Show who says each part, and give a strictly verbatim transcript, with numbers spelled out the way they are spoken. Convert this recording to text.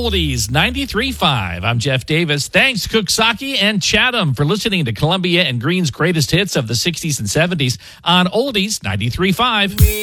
Speaker 1: Oldies ninety-three point five. I'm Jeff Davis. Thanks, Cooksaki and Chatham, for listening to Columbia and Green's greatest hits of the sixties and seventies on Oldies ninety-three point five.